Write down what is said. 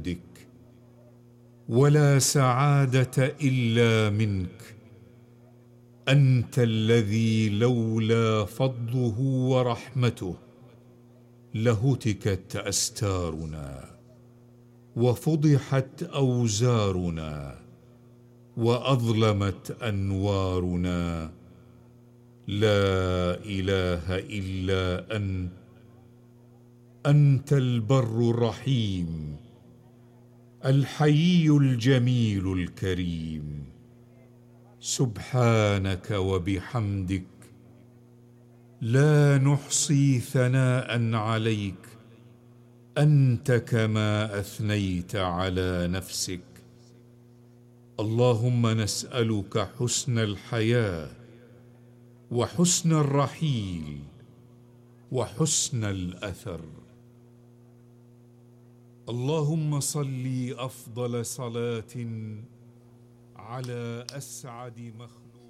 جودك، ولا سعادة إلا منك. أنت الذي لولا فضله ورحمته لهتكت أستارنا، وفضحت أوزارنا، وأظلمت أنوارنا. لا إله إلا أنت. أنت البر الرحيم، الحيي الجميل الكريم. سبحانك وبحمدك، لا نحصي ثناء عليك، أنت كما أثنيت على نفسك. اللهم نسألك حسن الحياة، وحسن الرحيل، وحسن الأثر. اللهم صل أفضل صلاة على أسعد مخلوق.